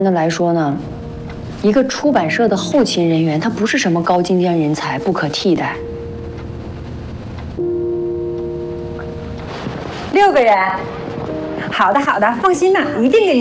的来说呢，一个出版社的后勤人员，他不是什么高精尖人才，不可替代。 6个人，好的好的，放心呐，一定给您。